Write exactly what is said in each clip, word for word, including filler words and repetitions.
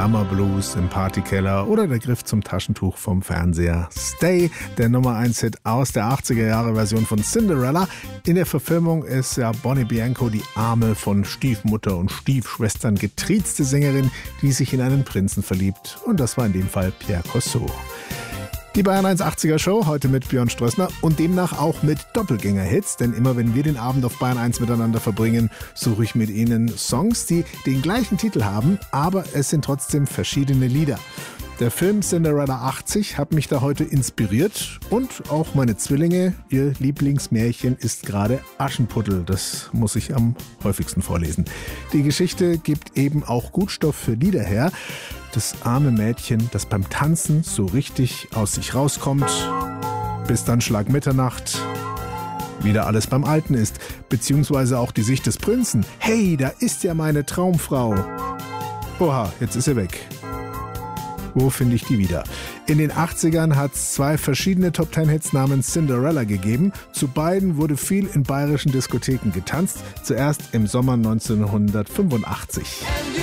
Summer Blues im Partykeller oder der Griff zum Taschentuch vom Fernseher. Stay, der Nummer eins Hit aus der achtziger-Jahre-Version von Cinderella. In der Verfilmung ist ja Bonnie Bianco die arme, von Stiefmutter und Stiefschwestern getriezte Sängerin, die sich in einen Prinzen verliebt. Und das war in dem Fall Pierre Corso. Die Bayern eins achtziger Show, heute mit Björn Strössner und demnach auch mit Doppelgänger-Hits, denn immer wenn wir den Abend auf Bayern eins miteinander verbringen, suche ich mit Ihnen Songs, die den gleichen Titel haben, aber es sind trotzdem verschiedene Lieder. Der Film Cinderella achtzig hat mich da heute inspiriert und auch meine Zwillinge. Ihr Lieblingsmärchen ist gerade Aschenputtel. Das muss ich am häufigsten vorlesen. Die Geschichte gibt eben auch gut Stoff für Lieder her. Das arme Mädchen, das beim Tanzen so richtig aus sich rauskommt, bis dann Schlag Mitternacht wieder alles beim Alten ist. Beziehungsweise auch die Sicht des Prinzen. Hey, da ist ja meine Traumfrau. Oha, jetzt ist sie weg. Wo finde ich die wieder? In den achtzigern hat es zwei verschiedene Top Ten Hits namens Cinderella gegeben. Zu beiden wurde viel in bayerischen Diskotheken getanzt. Zuerst im Sommer neunzehnhundertfünfundachtzig.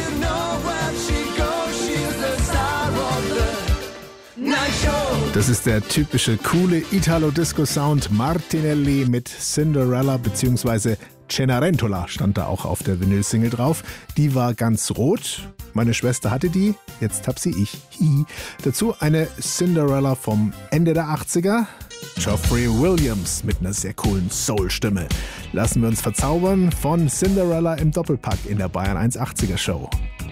Das ist der typische coole Italo-Disco-Sound Martinelli mit Cinderella bzw. Cenerentola stand da auch auf der Vinyl-Single drauf. Die war ganz rot. Meine Schwester hatte die, jetzt hab sie ich. Hihi. Dazu eine Cinderella vom Ende der achtziger. Geoffrey Williams mit einer sehr coolen Soul-Stimme. Lassen wir uns verzaubern von Cinderella im Doppelpack in der Bayern eins achtziger Show.